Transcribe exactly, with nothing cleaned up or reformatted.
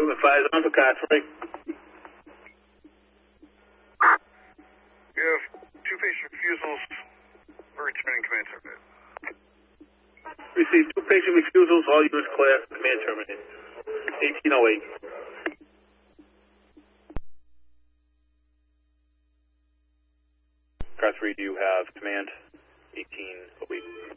Equipment five is on for car three. You have two patient refusals for returning command terminated. Received two patient refusals, all units clear, command terminated. eighteen oh eight. Car three, do you have command? eighteen oh eight.